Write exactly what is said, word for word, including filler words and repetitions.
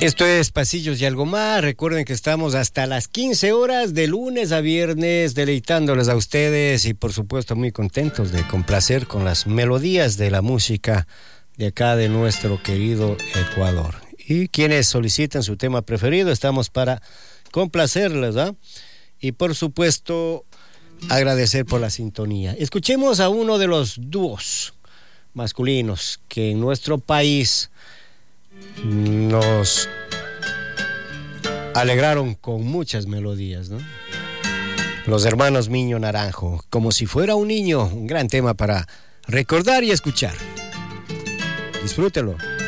Esto es Pasillos y Algo Más. Recuerden que estamos hasta las quince horas de lunes a viernes deleitándoles a ustedes y por supuesto muy contentos de complacer con las melodías de la música de acá de nuestro querido Ecuador. Y quienes soliciten su tema preferido, estamos para complacerles, ¿ah? Y por supuesto agradecer por la sintonía. Escuchemos a uno de los dúos masculinos que en nuestro país nos alegraron con muchas melodías, ¿no? Los hermanos Miño Naranjo, Como si fuera un niño, un gran tema para recordar y escuchar. Disfrútelo.